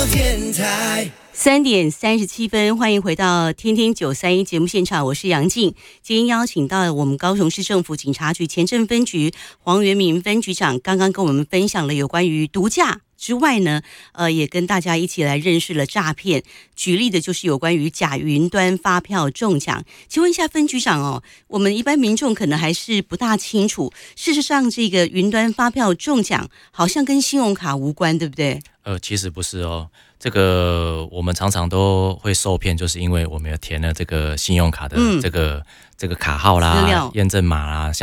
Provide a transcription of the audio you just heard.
电台。 3:37，欢迎回到天天931节目现场，我是杨静。今天邀请到我们高雄市政府警察局前镇分局黄元明分局长，刚刚跟我们分享了有关于毒驾之外呢，也跟大家一起来认识了诈骗。举例的就是有关于假云端发票中奖。请问一下分局长哦，我们一般民众可能还是不大清楚，事实上这个云端发票中奖好像跟信用卡无关，对不对？ 其实不是哦。这个我们常常都会受骗，就是因为我们有填了这个信用卡的这个卡号啦、验证码啦，